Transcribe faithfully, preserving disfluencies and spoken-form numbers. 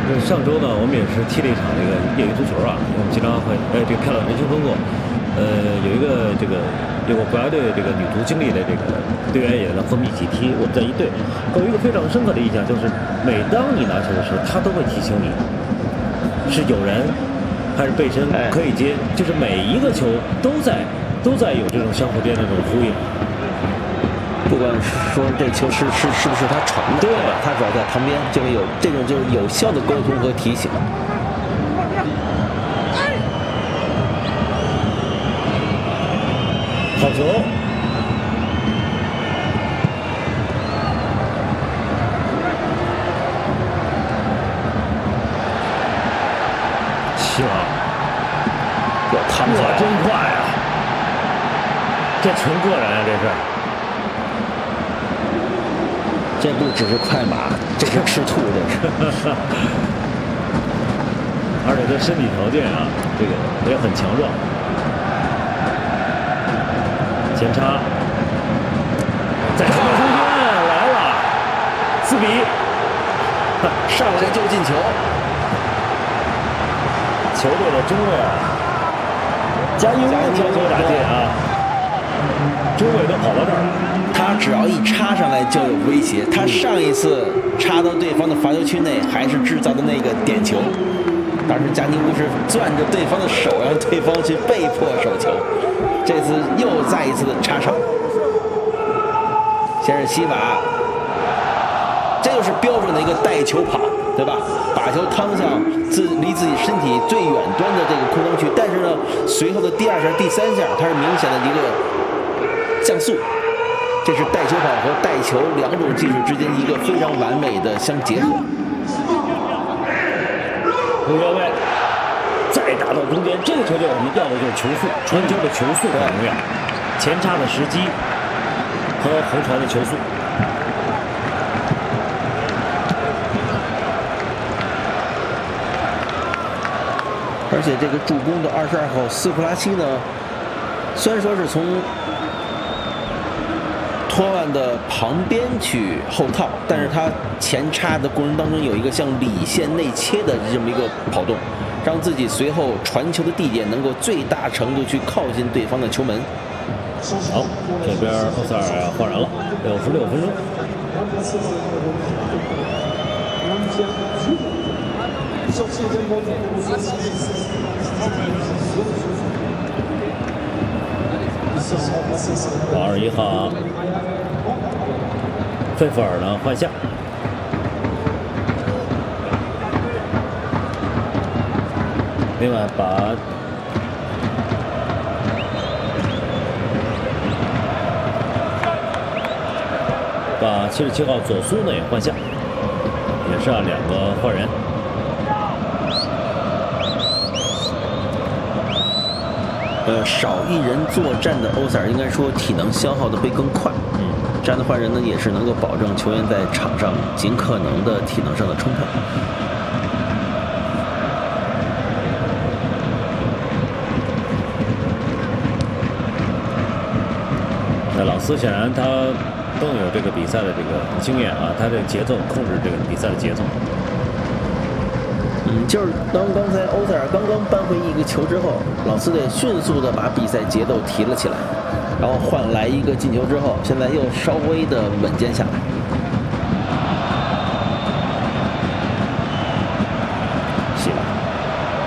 上周呢，我们也是踢了一场这个业余足球啊，我们经常会呃这个开朗人生风过，呃有一个这个有过国家队这个女足经历的这个队员也和我们一起踢，我们在一队。我有一个非常深刻的印象，就是每当你拿球的时候，他都会提醒你是有人还是背身可以接，就是每一个球都在都在有这种相互间的这种呼应。 不管是说这球是是是不是他传的，对吧？他只要在旁边，就会有这种就是有效的沟通和提醒。 好球！希望有趟起来， 真快啊！这纯个人啊，这是。 这不只是快马，这是吃兔，这是。 而且他身体条件啊，这个也很强壮。前插，在中间来了，四比， 上来就进球。 球队的中卫啊，加油！加油打进啊！中卫都跑到这儿。 他只要一插上来就有威胁。他上一次插到对方的罚球区内，还是制造的那个点球。当时加尼乌是攥着对方的手，让对方去被迫手球。这次又再一次的插上，先是西瓦，这就是标准的一个带球跑，对吧？把球趟向自离自己身体最远端的这个空当区，但是呢，随后的第二下、第三下，它是明显的一个降速。这是带球跑和带球两种技术之间一个非常完美的相结合。 后腰位，再打到中间，这个球队我们要的就是球速，传球的球速很重要，前插的时机和横传的球速。 而且这个助攻的二十二号斯库拉奇呢，虽然说是从托万的旁边去后套，但是他前插的过程当中有一个向里线内切的这么一个跑动，让自己随后传球的地点能够最大程度去靠近对方的球门。 好，这边奥塞尔换人了，六十六分钟。八二一号，费弗尔呢换下。另外把把七十七号佐苏呢也换下，也是啊两个换人。 呃，少一人作战的欧塞尔应该说体能消耗的会更快。嗯，这样的换人呢，也是能够保证球员在场上尽可能的体能上的充沛。 那老斯显然他更有这个比赛的这个经验啊，他这节奏控制这个比赛的节奏。 嗯，就是当刚才欧塞尔刚刚扳回一个球之后，老斯队迅速的把比赛节奏提了起来，然后换来一个进球之后，现在又稍微的稳健下来。